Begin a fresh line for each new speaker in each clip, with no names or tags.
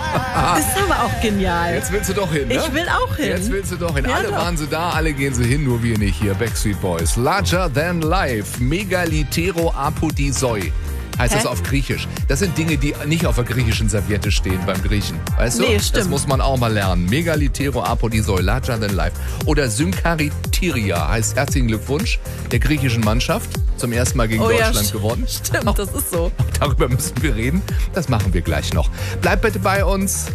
Ist aber auch genial.
Jetzt willst du doch hin, ne?
Ich will auch hin.
Jetzt willst du doch hin.
Ja,
Alle
doch.
waren sie da, alle gehen sie hin, nur wir nicht hier. Backstreet Boys. Larger than life. Megalitero apodisoi. Heißt das auf Griechisch. Das sind Dinge, die nicht auf der griechischen Serviette stehen beim Griechen. Weißt du?
Nee, stimmt.
Das muss man auch mal lernen. Megalitero apodisoi. Larger than life. Oder Synkariteria heißt herzlichen Glückwunsch der griechischen Mannschaft. Zum ersten Mal gegen Deutschland gewonnen.
Stimmt, das ist so.
Darüber müssen wir reden. Das machen wir gleich noch. Bleibt bitte bei uns.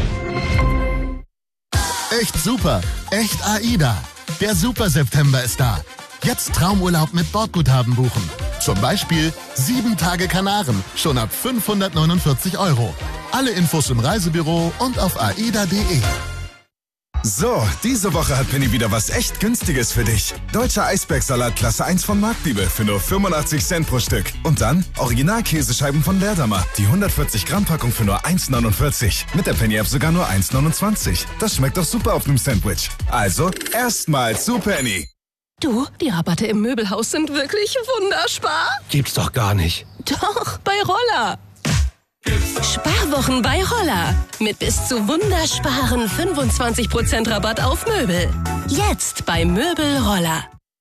Echt super, echt AIDA. Der Super September ist da. Jetzt Traumurlaub mit Bordguthaben buchen. Zum Beispiel 7 Tage Kanaren, schon ab 549 €. Alle Infos im Reisebüro und auf aida.de.
So, diese Woche hat Penny wieder was echt Günstiges für dich. Deutscher Eisbergsalat Klasse 1 von Marktliebe für nur 85 Cent pro Stück. Und dann Original-Käsescheiben von Leerdammer. Die 140 Gramm Packung für nur 1,49. Mit der Penny-App sogar nur 1,29. Das schmeckt doch super auf einem Sandwich. Also, erstmal zu Penny.
Du, die Rabatte im Möbelhaus sind wirklich wunderspar.
Gibt's doch gar nicht.
Doch, bei Roller. Sparwochen bei Roller. Mit bis zu wundersparen 25% Rabatt auf Möbel. Jetzt bei Möbel Roller.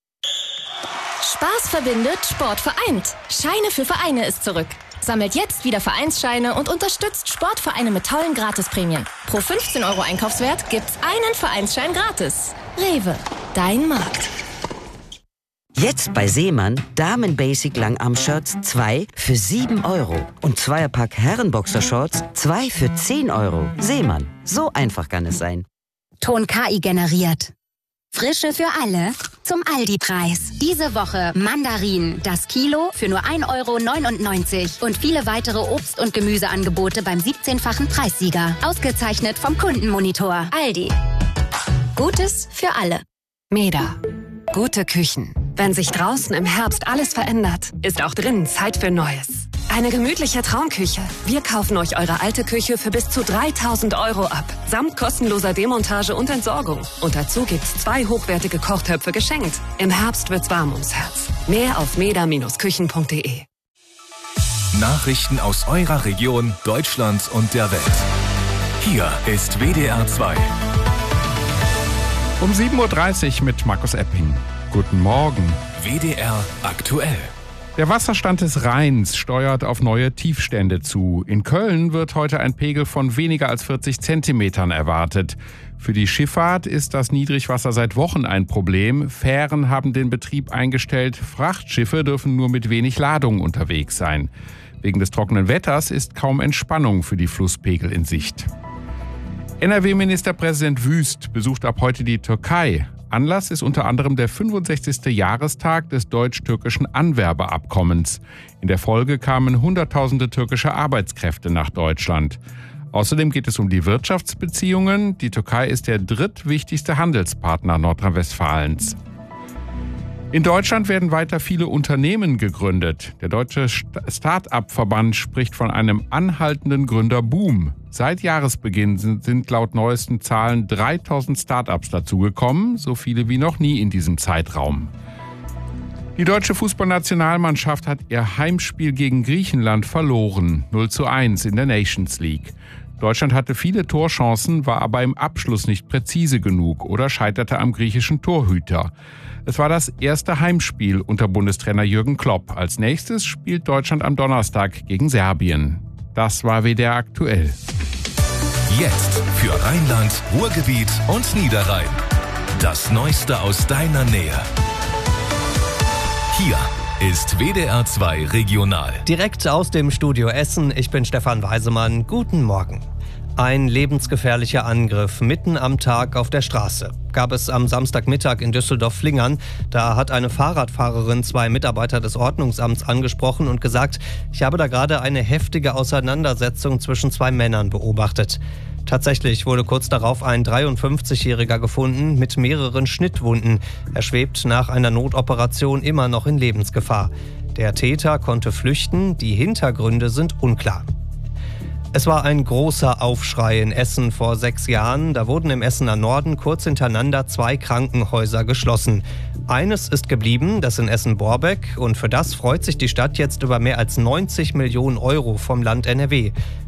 Spaß verbindet, Sport vereint. Scheine für Vereine ist zurück. Sammelt jetzt wieder Vereinsscheine und unterstützt Sportvereine mit tollen Gratisprämien. Pro 15 € Einkaufswert gibt's einen Vereinsschein gratis. Rewe, dein Markt.
Jetzt bei Seemann Damen-Basic Langarm-Shirts 2 für 7 € und Zweierpack Herrenboxershorts 2 für 10 €. Seemann, so einfach kann es sein.
Ton KI generiert. Frische für alle zum Aldi-Preis. Diese Woche Mandarinen, das Kilo für nur 1,99 € und viele weitere Obst- und Gemüseangebote beim 17-fachen Preissieger. Ausgezeichnet vom Kundenmonitor. Aldi. Gutes für alle.
Meda. Gute Küchen. Wenn sich draußen im Herbst alles verändert, ist auch drinnen Zeit für Neues. Eine gemütliche Traumküche. Wir kaufen euch eure alte Küche für bis zu 3.000 € ab. Samt kostenloser Demontage und Entsorgung. Und dazu gibt's 2 hochwertige Kochtöpfe geschenkt. Im Herbst wird's warm ums Herz. Mehr auf meda-küchen.de.
Nachrichten aus eurer Region, Deutschland und der Welt. Hier ist WDR 2.
Um 7:30 Uhr mit Markus Epping. Guten Morgen.
WDR aktuell.
Der Wasserstand des Rheins steuert auf neue Tiefstände zu. In Köln wird heute ein Pegel von weniger als 40 Zentimetern erwartet. Für die Schifffahrt ist das Niedrigwasser seit Wochen ein Problem. Fähren haben den Betrieb eingestellt. Frachtschiffe dürfen nur mit wenig Ladung unterwegs sein. Wegen des trockenen Wetters ist kaum Entspannung für die Flusspegel in Sicht. NRW-Ministerpräsident Wüst besucht ab heute die Türkei. Anlass ist unter anderem der 65. Jahrestag des deutsch-türkischen Anwerbeabkommens. In der Folge kamen Hunderttausende türkische Arbeitskräfte nach Deutschland. Außerdem geht es um die Wirtschaftsbeziehungen. Die Türkei ist der drittwichtigste Handelspartner Nordrhein-Westfalens. In Deutschland werden weiter viele Unternehmen gegründet. Der Deutsche Start-up-Verband spricht von einem anhaltenden Gründerboom. Seit Jahresbeginn sind laut neuesten Zahlen 3.000 Start-ups dazugekommen, so viele wie noch nie in diesem Zeitraum. Die deutsche Fußballnationalmannschaft hat ihr Heimspiel gegen Griechenland verloren, 0:1 in der Nations League. Deutschland hatte viele Torchancen, war aber im Abschluss nicht präzise genug oder scheiterte am griechischen Torhüter. Es war das erste Heimspiel unter Bundestrainer Jürgen Klopp. Als nächstes spielt Deutschland am Donnerstag gegen Serbien. Das war WDR aktuell.
Jetzt für Rheinland, Ruhrgebiet und Niederrhein. Das Neueste aus deiner Nähe. Hier ist WDR 2 Regional.
Direkt aus dem Studio Essen, ich bin Stefan Weisemann. Guten Morgen. Ein lebensgefährlicher Angriff mitten am Tag auf der Straße. Gab es am Samstagmittag in Düsseldorf-Flingern. Da hat eine Fahrradfahrerin 2 Mitarbeiter des Ordnungsamts angesprochen und gesagt, ich habe da gerade eine heftige Auseinandersetzung zwischen 2 Männern beobachtet. Tatsächlich wurde kurz darauf ein 53-Jähriger gefunden mit mehreren Schnittwunden. Er schwebt nach einer Notoperation immer noch in Lebensgefahr. Der Täter konnte flüchten, die Hintergründe sind unklar. Es war ein großer Aufschrei in Essen vor 6 Jahren. Da wurden im Essener Norden kurz hintereinander 2 Krankenhäuser geschlossen. Eines ist geblieben, das in Essen-Borbeck. Und für das freut sich die Stadt jetzt über mehr als 90 Millionen € vom Land NRW.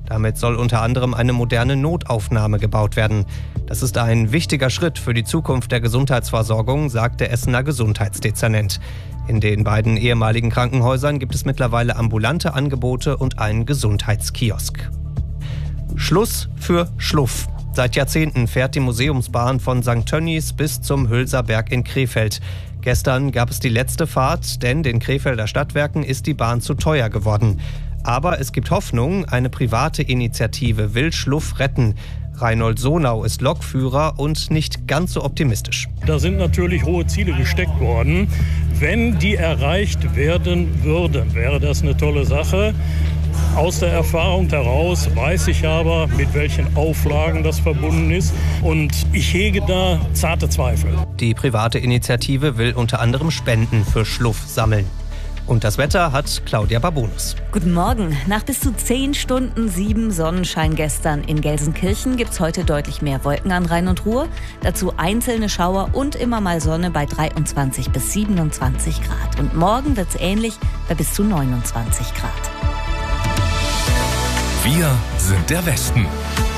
Damit soll unter anderem eine moderne Notaufnahme gebaut werden. Das ist ein wichtiger Schritt für die Zukunft der Gesundheitsversorgung, sagt der Essener Gesundheitsdezernent. In den beiden ehemaligen Krankenhäusern gibt es mittlerweile ambulante Angebote und einen Gesundheitskiosk. Schluss für Schluff. Seit Jahrzehnten fährt die Museumsbahn von St. Tönnies bis zum Hülser Berg in Krefeld. Gestern gab es die letzte Fahrt, denn den Krefelder Stadtwerken ist die Bahn zu teuer geworden. Aber es gibt Hoffnung, eine private Initiative will Schluff retten. Reinhold Sonau ist Lokführer und nicht ganz so optimistisch.
Da sind natürlich hohe Ziele gesteckt worden. Wenn die erreicht werden würden, wäre das eine tolle Sache. Aus der Erfahrung heraus weiß ich aber, mit welchen Auflagen das verbunden ist. Und ich hege da zarte Zweifel.
Die private Initiative will unter anderem Spenden für Schluff sammeln. Und das Wetter hat Claudia Babonus.
Guten Morgen. Nach bis zu 10 Stunden 7 Sonnenschein gestern in Gelsenkirchen gibt es heute deutlich mehr Wolken an Rhein und Ruhr. Dazu einzelne Schauer und immer mal Sonne bei 23 bis 27 Grad. Und morgen wird es ähnlich bei bis zu 29 Grad.
Wir sind der Westen.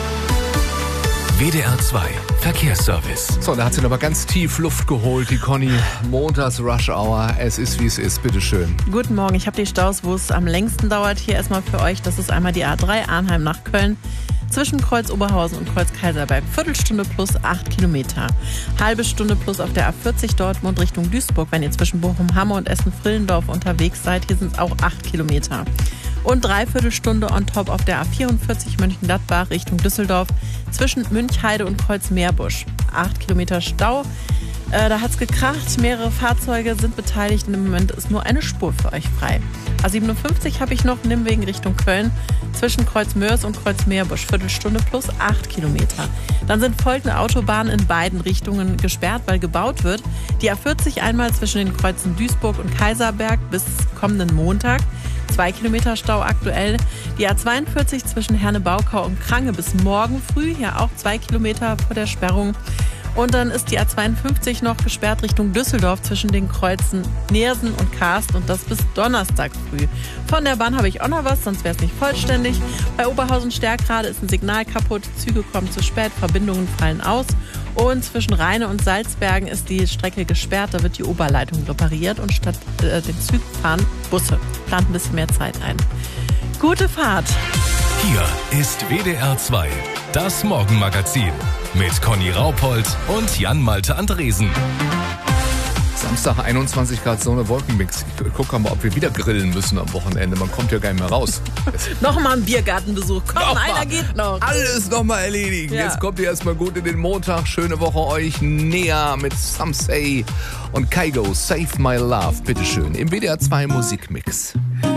WDR 2 Verkehrsservice.
So, da hat sie nochmal ganz tief Luft geholt, die Conny. Montags Rush Hour. Es ist, wie es ist. Bitteschön.
Guten Morgen. Ich habe die Staus, wo es am längsten dauert. Hier erstmal für euch. Das ist einmal die A3 Arnheim nach Köln. Zwischen Kreuz Oberhausen und Kreuz Kaiserberg. Viertelstunde plus 8 Kilometer. Halbe Stunde plus auf der A40 Dortmund Richtung Duisburg, wenn ihr zwischen Bochum-Hamme und Essen-Frillendorf unterwegs seid. Hier sind es auch 8 Kilometer. Und Dreiviertelstunde on top auf der A44 Mönchengladbach Richtung Düsseldorf zwischen Münchheide und Kreuz-Meerbusch. 8 Kilometer Stau. Da hat es gekracht, mehrere Fahrzeuge sind beteiligt und im Moment ist nur eine Spur für euch frei. A57 habe ich noch, Nimwegen Richtung Köln, zwischen Kreuz-Mörs und Kreuz-Meerbusch, Viertelstunde plus 8 Kilometer. Dann sind folgende Autobahnen in beiden Richtungen gesperrt, weil gebaut wird. Die A40 einmal zwischen den Kreuzen Duisburg und Kaiserberg bis kommenden Montag. 2 Kilometer Stau aktuell. Die A42 zwischen Herne-Baukau und Krange bis morgen früh, hier auch 2 Kilometer vor der Sperrung. Und dann ist die A52 noch gesperrt Richtung Düsseldorf zwischen den Kreuzen Neersen und Karst und das bis Donnerstag früh. Von der Bahn habe ich auch noch was, sonst wäre es nicht vollständig. Bei Oberhausen-Stärkrade ist ein Signal kaputt, Züge kommen zu spät, Verbindungen fallen aus. Und zwischen Rheine und Salzbergen ist die Strecke gesperrt, da wird die Oberleitung repariert und statt den Zügen fahren Busse. Plant ein bisschen mehr Zeit ein. Gute Fahrt!
Hier ist WDR 2, das Morgenmagazin mit Conny Raupold und Jan-Malte Andresen.
Samstag 21 Grad Sonne, Wolkenmix. Ich gucke mal, ob wir wieder grillen müssen am Wochenende. Man kommt ja gar nicht mehr raus.
Nochmal ein Biergartenbesuch. Komm, einer geht noch.
Alles nochmal erledigen.
Ja.
Jetzt kommt ihr erstmal gut in den Montag. Schöne Woche euch. Nea mit Some Say und Kygo, Save My Love. Bitteschön. Im WDR 2 Musikmix.